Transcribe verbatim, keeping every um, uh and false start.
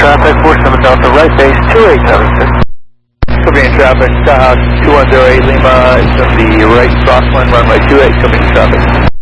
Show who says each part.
Speaker 1: traffic, four seven Delta, right base, two eight seven six. Copy in traffic, Skyhawk two one zero eight Lima, it's on the right crosswind, runway two eight, coming in traffic.